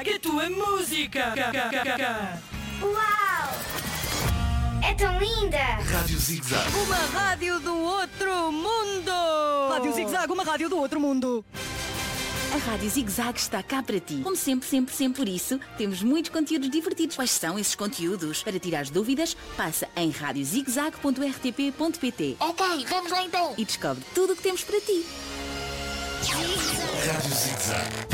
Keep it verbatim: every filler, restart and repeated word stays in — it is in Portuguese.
Zig-Zag, a tua música. Uau! É tão linda! Rádio Zig-Zag. Uma rádio do outro mundo! Rádio Zig-Zag, uma rádio do outro mundo. A Rádio Zig-Zag está cá para ti. Como sempre, sempre, sempre. Por isso, temos muitos conteúdos divertidos. Quais são esses conteúdos? Para tirar as dúvidas, passa em rádio zigzag ponto r t p ponto p t. Ok, vamos lá então! E descobre tudo o que temos para ti. Rádio Zig-Zag.